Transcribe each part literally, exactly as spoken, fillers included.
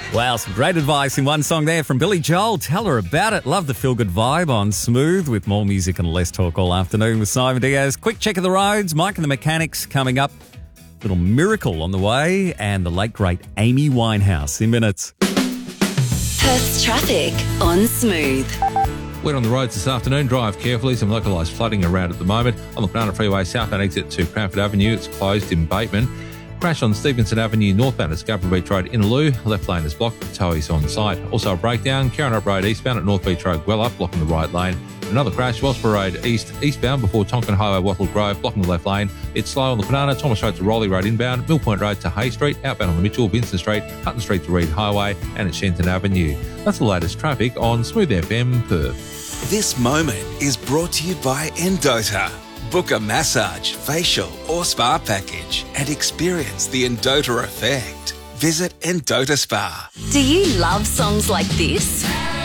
Wow, some great advice in one song there from Billy Joel. Tell her about it. Love the feel-good vibe on Smooth with more music and less talk all afternoon with Simon Diaz. Quick check of the roads. Mike and the Mechanics coming up. Little Miracle on the way and the late, great Amy Winehouse in minutes. Perth's traffic on Smooth. Wet on the roads this afternoon. Drive carefully. Some localised flooding around at the moment. On the Banana Freeway southbound exit to Cranford Avenue. It's closed in Bateman. Crash on Stevenson Avenue northbound at Scarborough Beach Road in Innaloo. Left lane is blocked with towies on site. Also a breakdown. Carrinup Road eastbound at North Beach Road Gweller, blocking the right lane. Another crash. Wellsborough Road east eastbound before Tonkin Highway Wattle Grove, blocking the left lane. It's slow on the Banana. Thomas Road to Rowley Road inbound. Mill Point Road to Hay Street. Outbound on the Mitchell, Vincent Street, Hutton Street to Reed Highway and at Shenton Avenue. That's the latest traffic on Smooth F M Perth. This moment is brought to you by Endota. Book a massage, facial or spa package and experience the Endota effect. Visit Endota Spa. Do you love songs like this?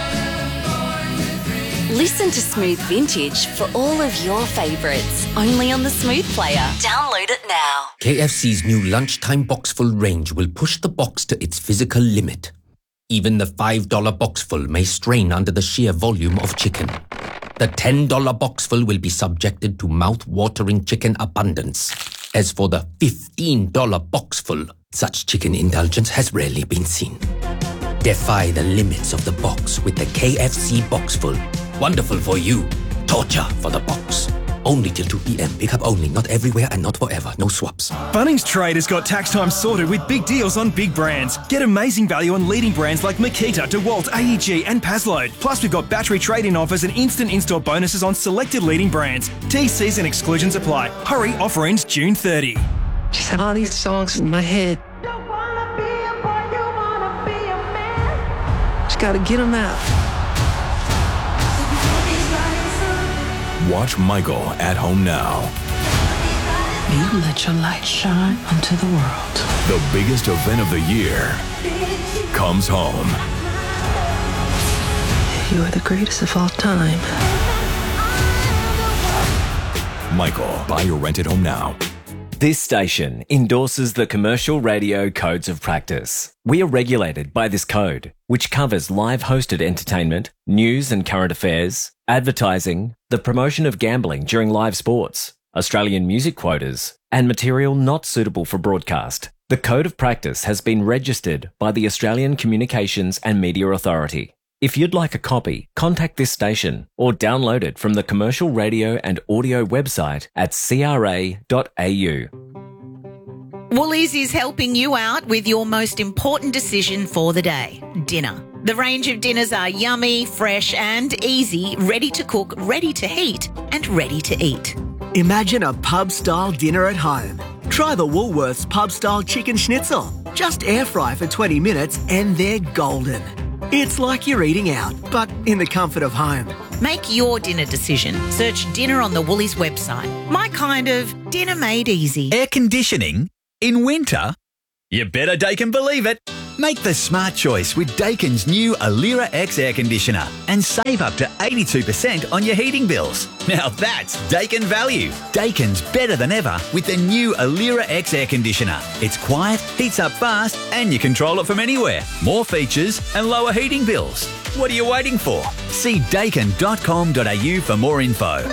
Listen to Smooth Vintage for all of your favourites, only on the Smooth Player. Download it now. K F C's new lunchtime boxful range will push the box to its physical limit. Even the five dollar boxful may strain under the sheer volume of chicken. The ten dollar boxful will be subjected to mouth-watering chicken abundance. As for the fifteen dollar boxful, such chicken indulgence has rarely been seen. Defy the limits of the box with the K F C Boxful. Wonderful for you. Torture for the box. Only till two p.m. Pick up only, not everywhere and not forever. No swaps. Bunnings Trade has got tax time sorted with big deals on big brands. Get amazing value on leading brands like Makita, DeWalt, A E G and Pazload. Plus, we've got battery trade-in offers and instant in-store bonuses on selected leading brands. T Cs and exclusions apply. Hurry, offer ends June thirtieth. Just have all these songs in my head. Just gotta get them out. Watch Michael at home now. You let your light shine onto the world. The biggest event of the year comes home. You are the greatest of all time. Michael, buy or rent at home now. This station endorses the Commercial Radio Codes of Practice. We are regulated by this code, which covers live hosted entertainment, news and current affairs, advertising, the promotion of gambling during live sports, Australian music quotas, and material not suitable for broadcast. The Code of Practice has been registered by the Australian Communications and Media Authority. If you'd like a copy, contact this station or download it from the Commercial Radio and Audio website at c r a dot a u. Woolies is helping you out with your most important decision for the day, dinner. The range of dinners are yummy, fresh and easy, ready to cook, ready to heat and ready to eat. Imagine a pub-style dinner at home. Try the Woolworths pub-style chicken schnitzel. Just air fry for twenty minutes and they're golden. It's like you're eating out, but in the comfort of home. Make your dinner decision. Search dinner on the Woolies website. My kind of dinner made easy. Air conditioning in winter? You better Daikin believe it. Make the smart choice with Daikin's new Alira X air conditioner and save up to eighty-two percent on your heating bills. Now that's Daikin value. Daikin's better than ever with the new Alira X air conditioner. It's quiet, heats up fast and you control it from anywhere. More features and lower heating bills. What are you waiting for? See daikin dot com dot a u for more info.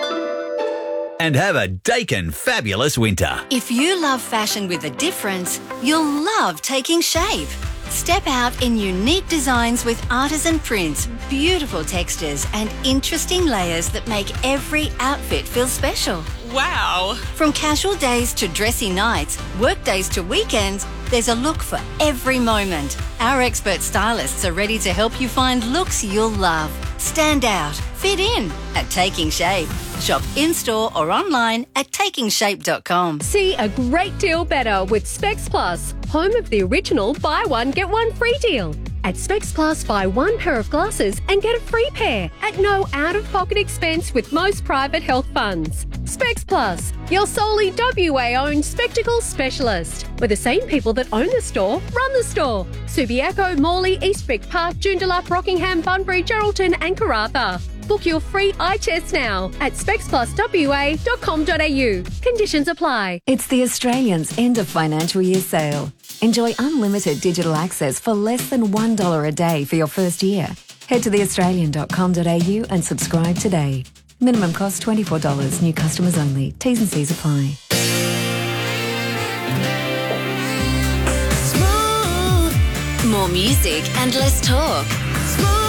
And have a Daikin fabulous winter. If you love fashion with a difference, you'll love Taking Shape. Step out in unique designs with artisan prints, beautiful textures and interesting layers that make every outfit feel special. Wow! From casual days to dressy nights, work days to weekends, there's a look for every moment. Our expert stylists are ready to help you find looks you'll love. Stand out, fit in at Taking Shape. Shop in-store or online at taking shape dot com. See a great deal better with Specs Plus, home of the original buy one, get one free deal. At Specs Plus, buy one pair of glasses and get a free pair at no out-of-pocket expense with most private health funds. Specs Plus, your solely W A-owned spectacle specialist, where the same people that own the store run the store. Subiaco, Morley, Eastwick Park, Joondalup, Rockingham, Bunbury, Geraldton and Karratha. Book your free eye test now at specs plus w a dot com dot a u. Conditions apply. It's the Australians' end of financial year sale. Enjoy unlimited digital access for less than one dollar a day for your first year. Head to the australian dot com dot a u and subscribe today. Minimum cost twenty-four dollars. New customers only. T's and C's apply. More music and less talk.